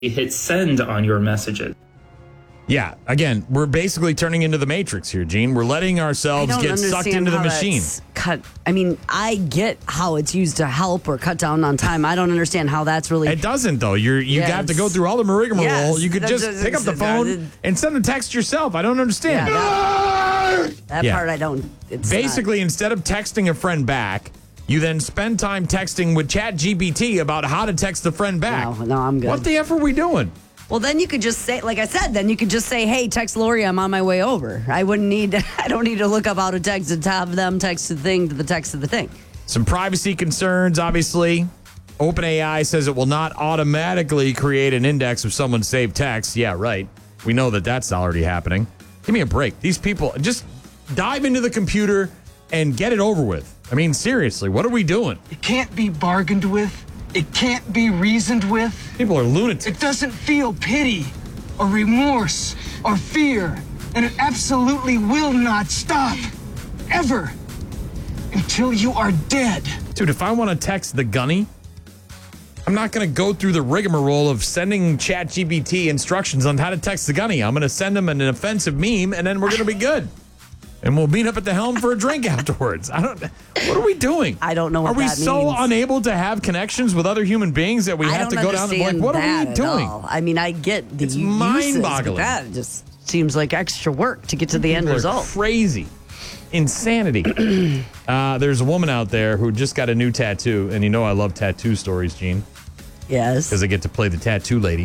hit send on your messages. Yeah, again, we're basically turning into the Matrix here, Gene. We're letting ourselves get sucked into the machine. I get how it's used to help or cut down on time. I don't understand how that's really... It doesn't, though. You have to go through all the rigmarole. Yes. You could just pick up the phone and send a text yourself. I don't understand. That part I don't... Basically, instead of texting a friend back, you then spend time texting with ChatGPT about how to text a friend back. No, I'm good. What the F are we doing? Well, then you could just say, like I said, hey, text Lori, I'm on my way over. I don't need to look up how to text and have them text the thing to the text of the thing. Some privacy concerns, obviously. OpenAI says it will not automatically create an index of someone's saved text. Yeah, right. We know that that's already happening. Give me a break. These people, just dive into the computer and get it over with. I mean, seriously, what are we doing? It can't be bargained with. It can't be reasoned with. People are lunatics. It doesn't feel pity or remorse or fear. And it absolutely will not stop. Ever. Until you are dead. Dude, if I want to text the gunny, I'm not going to go through the rigmarole of sending ChatGPT instructions on how to text the gunny. I'm going to send them an offensive meme, and then we're going to be good. And we'll meet up at the helm for a drink afterwards. What are we doing? I don't know what that means. Are we so unable to have connections with other human beings that we have to go down and like, what are we doing? I mean, I get the it's mind-boggling. That just seems like extra work to get to the end result. Crazy. Insanity. There's a woman out there who just got a new tattoo, and you know I love tattoo stories, Gene. Yes. Because I get to play the tattoo lady.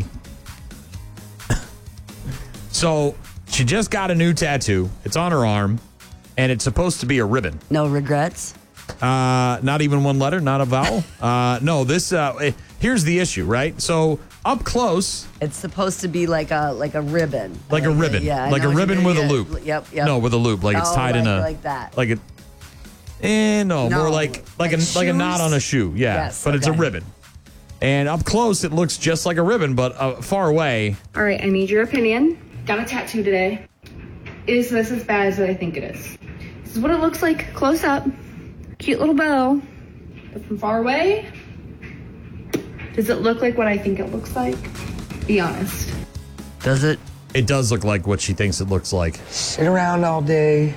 So she just got a new tattoo. It's on her arm, and it's supposed to be a ribbon. No regrets? Not even one letter, not a vowel. No, this. Here's the issue, right? So up close, it's supposed to be like a ribbon. Like a ribbon. Yeah, like a ribbon with a loop. Yep. No, with a loop, like it's tied in a like that. Like a. No, more like a knot on a shoe. Yeah, yes, but it's a ribbon. And up close, it looks just like a ribbon, but far away. All right, I need your opinion. Got a tattoo today. Is this as bad as I think it is? This is what it looks like close up. Cute little bow. But from far away, does it look like what I think it looks like? Be honest. Does it? It does look like what she thinks it looks like. Sit around all day.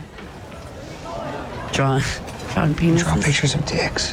Draw penises. Draw pictures of dicks.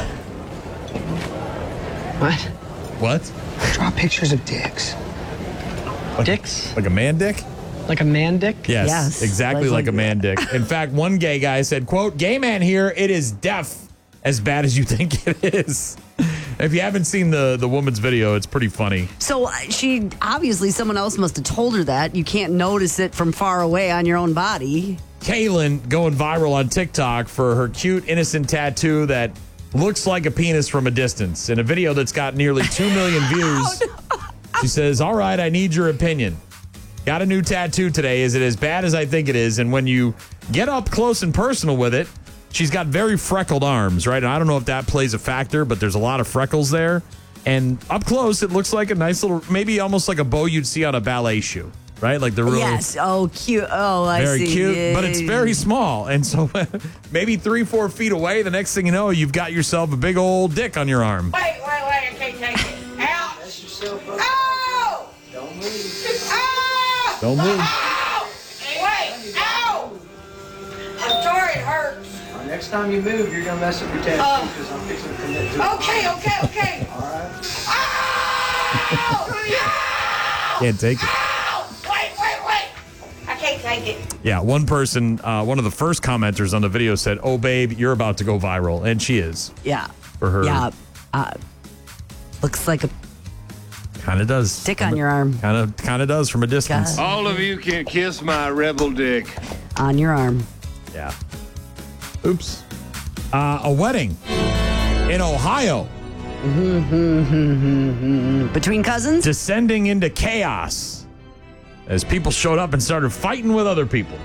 What? Draw pictures of dicks. Dicks? Like a man dick? Like a man dick? Yes, exactly like a man dick. In fact, one gay guy said, quote, "Gay man here, it is deaf as bad as you think it is." If you haven't seen the woman's video, it's pretty funny. So she, obviously someone else must have told her that. You can't notice it from far away on your own body. Kaylin going viral on TikTok for her cute, innocent tattoo that looks like a penis from a distance. In a video that's got nearly 2 million views, she says, "All right, I need your opinion. Got a new tattoo today. Is it as bad as I think it is?" And when you get up close and personal with it, she's got very freckled arms, right? And I don't know if that plays a factor, but there's a lot of freckles there. And up close, it looks like a nice little, maybe almost like a bow you'd see on a ballet shoe, right? Like the real. Yes. Oh, cute. Oh, I see. Very cute, but it's very small. And so maybe 3-4 feet away, the next thing you know, you've got yourself a big old dick on your arm. Wait, I can't take it. Out. That's yourself up. Oh! Don't move. Oh! Don't move. Ow! Wait, ow! I'm sorry, it hurts. Next time you move, you're going to mess up your tattoo because I'm fixing to commit to it. Okay. All right. Ow! Can't take it. Ow! Wait. I can't take it. Yeah, one person, one of the first commenters on the video said, "Oh, babe, you're about to go viral." And she is. Yeah. For her. Yeah. Looks like a Kind of does. dick on your arm. Kind of does from a distance. God. All of you can kiss my rebel dick. On your arm. Yeah. Oops. A wedding in Ohio. Between cousins? Descending into chaos as people showed up and started fighting with other people.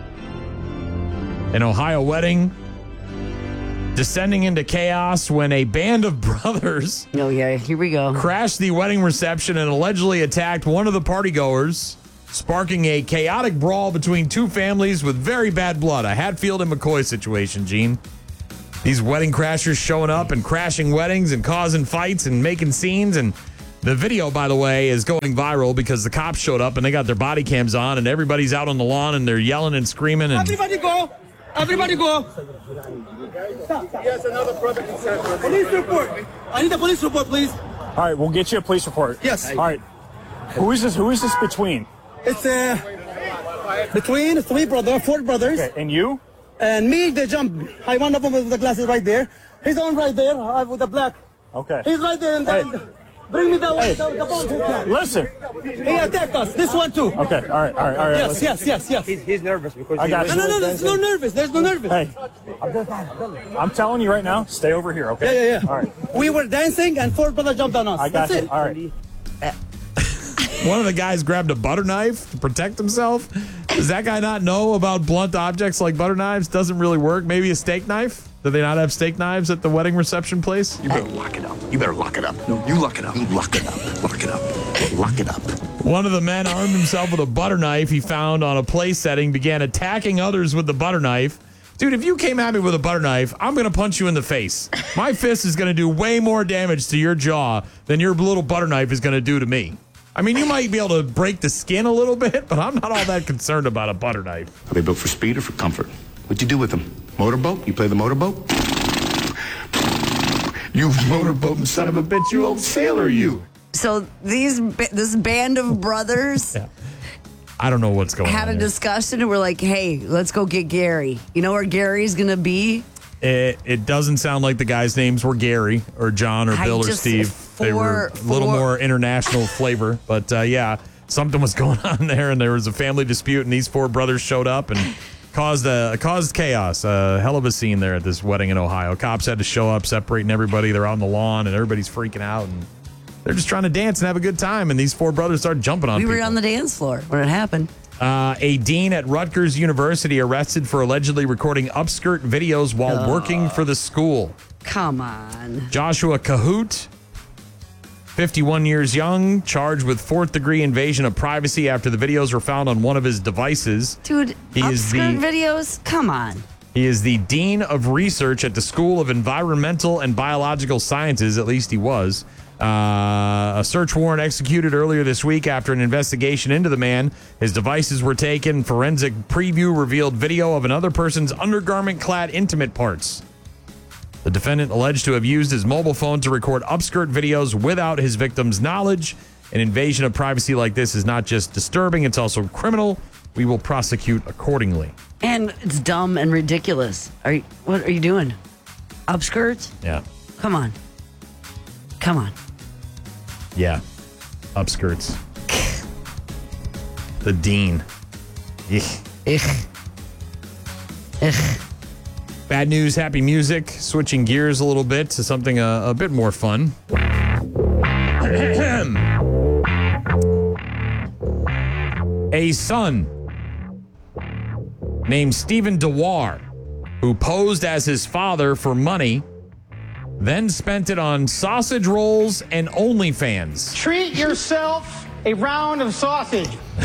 An Ohio wedding descending into chaos when a band of brothers Oh, yeah. Here we go. crashed the wedding reception and allegedly attacked one of the partygoers, sparking a chaotic brawl between two families with very bad blood. A Hatfield and McCoy situation, Gene. These wedding crashers showing up and crashing weddings and causing fights and making scenes. And The video, by the way, is going viral because the cops showed up and they got their body cams on and everybody's out on the lawn and they're yelling and screaming. And Everybody go! Everybody go! Yes, another brother concerned. Police report! I need a police report, please. All right, we'll get you a police report. Yes. All right. Who is this? Who is this between? It's between four brothers. Okay, and you? And me, they jump. I one of them with the glasses right there. He's on right there with the black. Okay. He's right there. And Hey. bring me the one. Hey. The bone. Listen. He attacked us. This one too. Okay. All right. Yes, listen. yes. He's nervous because I got you. No, there's no nervous. There's no nervous. Hey, I'm telling you right now, stay over here, okay? Yeah. All right. We were dancing and four brothers jumped on us. I got That's you. it. All right. one of the guys grabbed a butter knife to protect himself. Does that guy not know about blunt objects like butter knives? Doesn't really work. Maybe a steak knife? Do they not have steak knives at the wedding reception place? You better lock it up. You better lock it up. No, you lock it up. You lock it up. Lock it up. Lock it up. One of the men armed himself with a butter knife he found on a play setting, began attacking others with the butter knife. Dude, if you came at me with a butter knife, I'm going to punch you in the face. My fist is going to do way more damage to your jaw than your little butter knife is going to do to me. I mean, you might be able to break the skin a little bit, but I'm not all that concerned about a butter knife. Are they built for speed or for comfort? What you do with them? Motorboat? You play the motorboat? You motorboating son of a bitch, you old sailor, you. So this band of brothers I don't know what's going had on a there. discussion and we're like, hey, let's go get Gary. You know where Gary's going to be? It doesn't sound like the guys' names were Gary or John or Bill or Steve. They were a little more international flavor. But yeah, something was going on there, and there was a family dispute, and these four brothers showed up and caused chaos. A hell of a scene there at this wedding in Ohio. Cops had to show up, separating everybody. They're out on the lawn, and everybody's freaking out, and they're just trying to dance and have a good time. And these four brothers started jumping on people. We were on the dance floor when it happened. A dean at Rutgers University arrested for allegedly recording upskirt videos while working for the school. Come on. Joshua Cahoot, 51 years young, charged with fourth-degree invasion of privacy after the videos were found on one of his devices. Dude, upskirt videos? Come on. He is the dean of research at the School of Environmental and Biological Sciences, at least he was. A search warrant executed earlier this week after an investigation into the man. His devices were taken. Forensic preview revealed video of another person's undergarment-clad intimate parts. The defendant alleged to have used his mobile phone to record upskirt videos without his victim's knowledge. An invasion of privacy like this is not just disturbing, it's also criminal. We will prosecute accordingly. And it's dumb and ridiculous. What are you doing? Upskirts? Yeah. Come on. Yeah. Upskirts. The dean. Bad news, happy music. Switching gears a little bit to something a bit more fun. A son named Stephen Dewar, who posed as his father for money, then spent it on sausage rolls and OnlyFans. Treat yourself a round of sausage.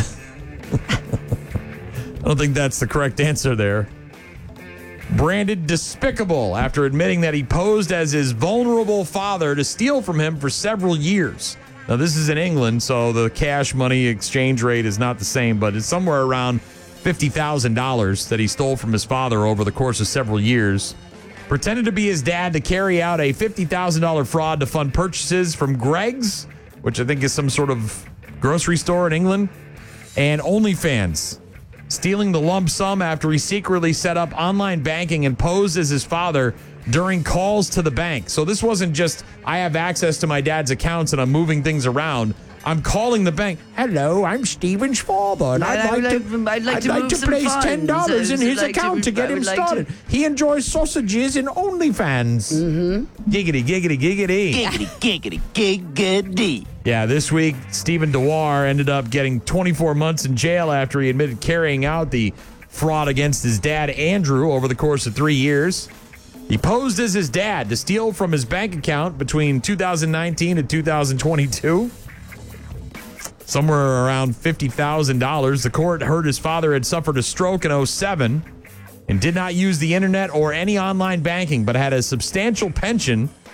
I don't think that's the correct answer there. Branded despicable after admitting that he posed as his vulnerable father to steal from him for several years. Now, this is in England, so the cash money exchange rate is not the same, but it's somewhere around $50,000 that he stole from his father over the course of several years. Pretended to be his dad to carry out a $50,000 fraud to fund purchases from Greg's, which I think is some sort of grocery store in England, and OnlyFans. Stealing the lump sum after he secretly set up online banking and posed as his father during calls to the bank. So this wasn't just, I have access to my dad's accounts and I'm moving things around. I'm calling the bank. Hello, I'm Stephen's father, and I'd like to place $10 in his account to get him started. He enjoys sausages and OnlyFans. Mm-hmm. Giggity, giggity, giggity. Giggity, giggity, giggity. Yeah, this week, Stephen Dewar ended up getting 24 months in jail after he admitted carrying out the fraud against his dad, Andrew, over the course of 3 years. He posed as his dad to steal from his bank account between 2019 and 2022. Somewhere around $50,000. The court heard his father had suffered a stroke in 2007 and did not use the internet or any online banking, but had a substantial pension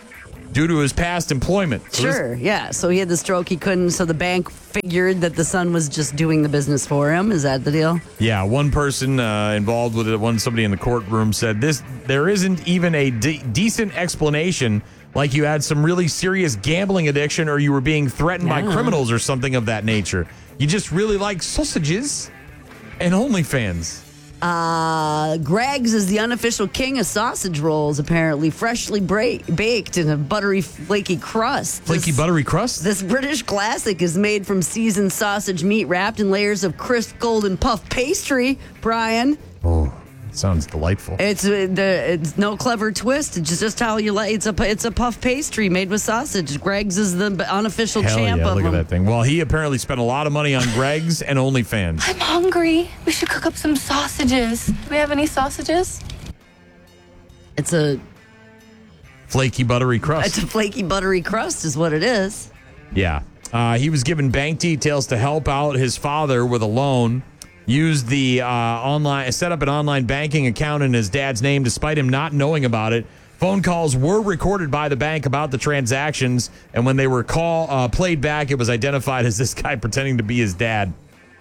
due to his past employment. Sure, yeah. So he had the stroke. He couldn't. So the bank figured that the son was just doing the business for him. Is that the deal? Yeah, one person involved with it, somebody in the courtroom said there isn't even a decent explanation, like you had some really serious gambling addiction or you were being threatened by criminals or something of that nature. You just really like sausages and OnlyFans. Greg's is the unofficial king of sausage rolls, apparently freshly baked in a buttery, flaky crust. Buttery crust? This British classic is made from seasoned sausage meat wrapped in layers of crisp golden puff pastry, Brian. Oh, sounds delightful. It's no clever twist. It's just how you like. It's a puff pastry made with sausage. Greg's is the unofficial champ of look them. at that thing. Well, he apparently spent a lot of money on Greg's and OnlyFans. I'm hungry. We should cook up some sausages. Do we have any sausages? It's a flaky buttery crust. It's a flaky buttery crust is what it is. Yeah. He was given bank details to help out his father with a loan. Used the set up an online banking account in his dad's name despite him not knowing about it. Phone calls were recorded by the bank about the transactions, and when they were played back, it was identified as this guy pretending to be his dad.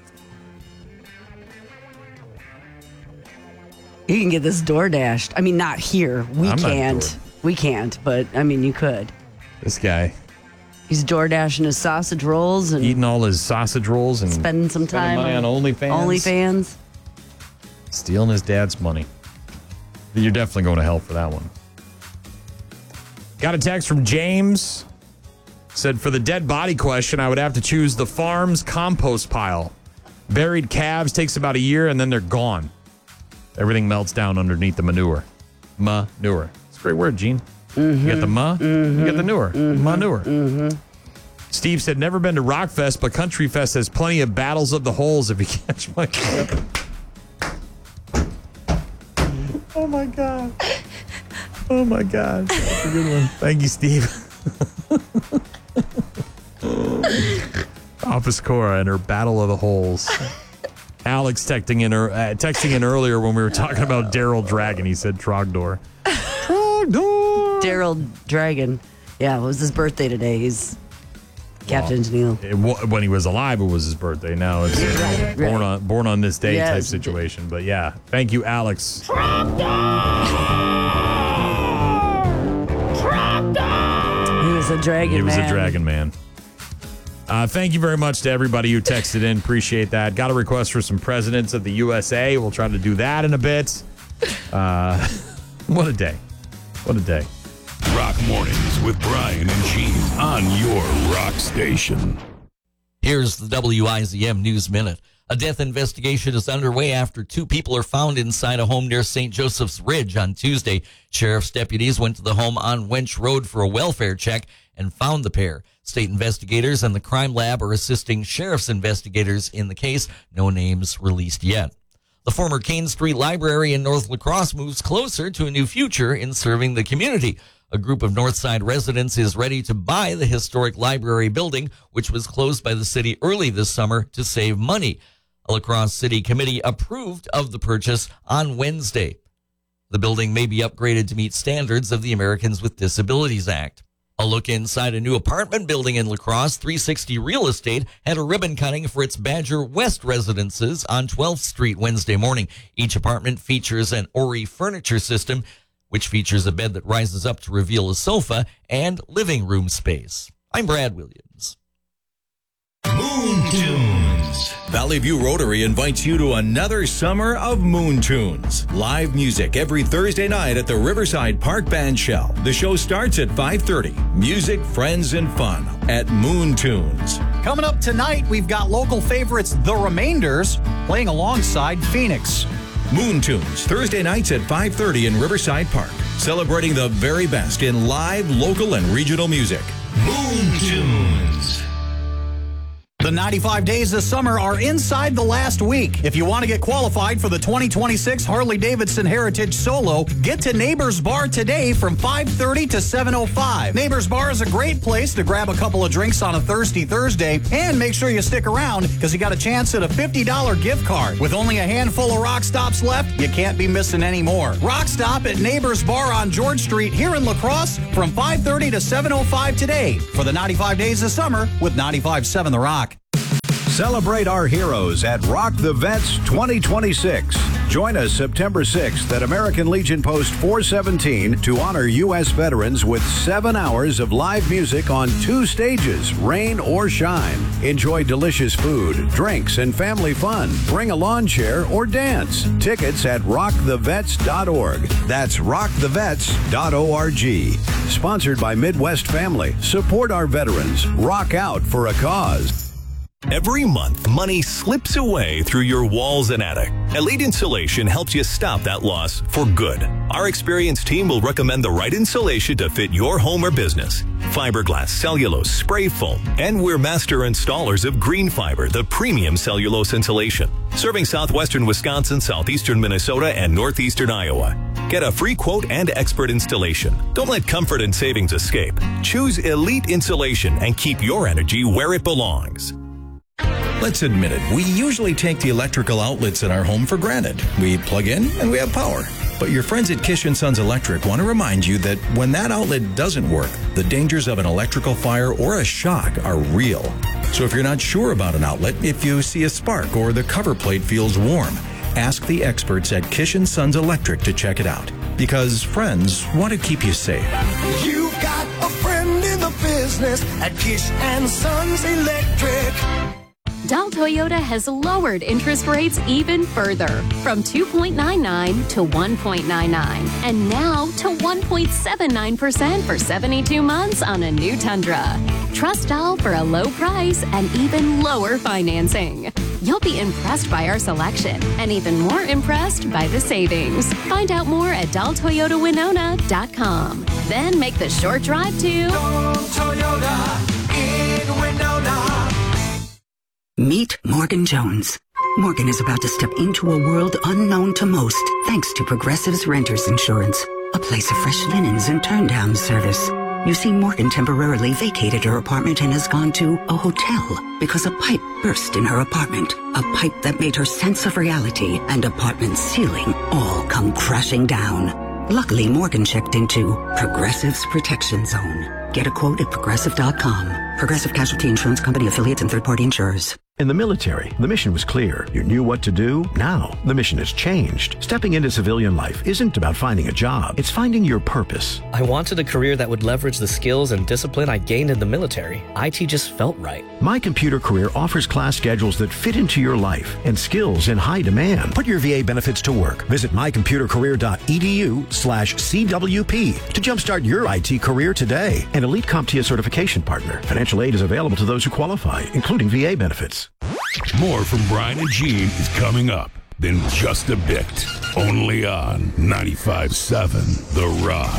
You can get this DoorDashed. I mean, not here. We can't. We can't, but I mean, you could. This guy. He's DoorDashing his sausage rolls and eating all his sausage rolls and spending some time money on OnlyFans. Stealing his dad's money. You're definitely going to hell for that one. Got a text from James. Said, for the dead body question, I would have to choose the farm's compost pile. Buried calves takes about a year and then they're gone. Everything melts down underneath the manure. Manure. It's a great word, Gene. Mm-hmm. You got the you got the newer. Manure. Mm-hmm. Steve said, never been to Rockfest, but Country Fest has plenty of battles of the holes if you catch my drift. Oh, my God. Oh, my God. That's a good one. Thank you, Steve. Office Cora and her battle of the holes. Alex texting in earlier when we were talking about Daryl Dragon. He said Trogdor. Daryl Dragon. Yeah, it was his birthday today. He's Captain Neil. When he was alive, it was his birthday. Now it's born on this day type situation. But yeah, thank you, Alex. He was a dragon man. He was a dragon man. Thank you very much to everybody who texted in. Appreciate that. Got a request for some presidents of the USA. We'll try to do that in a bit. What a day. What a day. Rock Mornings with Brian and Gene on your rock station. Here's the WIZM News Minute. A death investigation is underway after two people are found inside a home near St. Joseph's Ridge on Tuesday. Sheriff's deputies went to the home on Wench Road for a welfare check and found the pair. State investigators and the crime lab are assisting sheriff's investigators in the case. No names released yet. The former Kane Street Library in North La Crosse moves closer to a new future in serving the community. A group of Northside residents is ready to buy the historic library building, which was closed by the city early this summer to save money. A La Crosse City Committee approved of the purchase on Wednesday. The building may be upgraded to meet standards of the Americans with Disabilities Act. A look inside a new apartment building in La Crosse, 360 Real Estate, had a ribbon cutting for its Badger West residences on 12th Street Wednesday morning. Each apartment features an Ori furniture system, which features a bed that rises up to reveal a sofa and living room space. I'm Brad Williams. Moon Tunes. Valley View Rotary invites you to another summer of Moon Tunes. Live music every Thursday night at the Riverside Park Band Shell. The show starts at 5:30. Music, friends, and fun at Moon Tunes. Coming up tonight, we've got local favorites The Remainders playing alongside Phoenix. Moon Tunes, Thursday nights at 5:30 in Riverside Park. Celebrating the very best in live, local, and regional music. Moon Tunes. The The 95 days this summer are inside the last week. If you want to get qualified for the 2026 Harley-Davidson Heritage Solo, get to Neighbors Bar today from 5:30 to 7:05. Neighbors Bar is a great place to grab a couple of drinks on a thirsty Thursday, and make sure you stick around because you got a chance at a $50 gift card. With only a handful of rock stops left, you can't be missing any more. Rock Stop at Neighbors Bar on George Street here in La Crosse from 5:30 to 7:05 today for the 95 days of summer with 95.7 The Rock. Celebrate our heroes at Rock the Vets 2026. Join us September 6th at American Legion Post 417 to honor U.S. veterans with 7 hours of live music on 2 stages, rain or shine. Enjoy delicious food, drinks, and family fun. Bring a lawn chair or dance. Tickets at rockthevets.org. That's rockthevets.org. Sponsored by Midwest Family. Support our veterans. Rock out for a cause. Every month, money slips away through your walls and attic. Elite Insulation helps you stop that loss for good. Our experienced team will recommend the right insulation to fit your home or business. Fiberglass, cellulose, spray foam, and we're master installers of Green Fiber, the premium cellulose insulation. Serving southwestern Wisconsin, southeastern Minnesota, and northeastern Iowa. Get a free quote and expert installation. Don't let comfort and savings escape. Choose Elite Insulation and keep your energy where it belongs. Let's admit it, we usually take the electrical outlets in our home for granted. We plug in and we have power. But your friends at Kish & Sons Electric want to remind you that when that outlet doesn't work, the dangers of an electrical fire or a shock are real. So if you're not sure about an outlet, if you see a spark or the cover plate feels warm, ask the experts at Kish & Sons Electric to check it out. Because friends want to keep you safe. You've got a friend in the business at Kish & Sons Electric. Dahl Toyota has lowered interest rates even further from 2.99 to 1.99 and now to 1.79% for 72 months on a new Tundra. Trust Dahl for a low price and even lower financing. You'll be impressed by our selection and even more impressed by the savings. Find out more at DahlToyotaWinona.com. Then make the short drive to Dahl Toyota in Winona. Meet Morgan Jones. Morgan is about to step into a world unknown to most thanks to Progressive's Renters Insurance, a place of fresh linens and turn-down service. You see, Morgan temporarily vacated her apartment and has gone to a hotel because a pipe burst in her apartment, a pipe that made her sense of reality and apartment ceiling all come crashing down. Luckily, Morgan checked into Progressive's Protection Zone. Get a quote at Progressive.com. Progressive Casualty Insurance Company, affiliates, and third-party insurers. In the military, the mission was clear. You knew what to do. Now, the mission has changed. Stepping into civilian life isn't about finding a job. It's finding your purpose. I wanted a career that would leverage the skills and discipline I gained in the military. IT just felt right. My Computer Career offers class schedules that fit into your life and skills in high demand. Put your VA benefits to work. Visit mycomputercareer.edu/CWP to jumpstart your IT career today. An Elite CompTIA certification partner. Financial aid is available to those who qualify, including VA benefits. More from Brian and Gene is coming up in just a bit. Only on 95.7 The Rock.